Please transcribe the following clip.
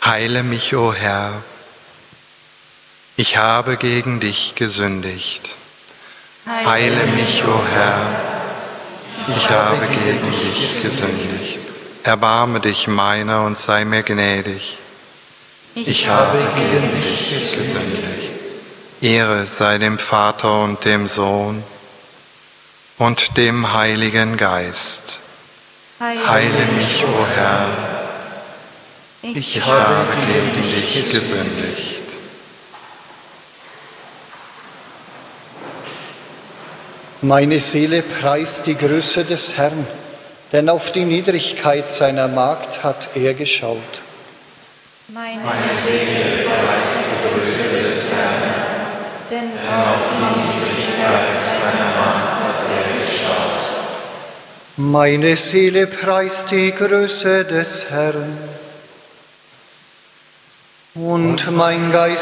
Heile mich, o Herr. Ich habe gegen dich gesündigt. Heile mich, o Herr. Ich habe gegen dich gesündigt. Erbarme dich meiner und sei mir gnädig. Ich habe gegen dich gesündigt. Ehre sei dem Vater und dem Sohn und dem Heiligen Geist. Heile mich, o Herr. Ich habe gegen dich gesündigt. Meine Seele preist die Größe des Herrn, denn auf die Niedrigkeit seiner Magd hat er geschaut. Meine Seele preist die Größe des Herrn, denn auf die Niedrigkeit seiner Magd hat er geschaut. Meine Seele preist die Größe des Herrn, und mein Geist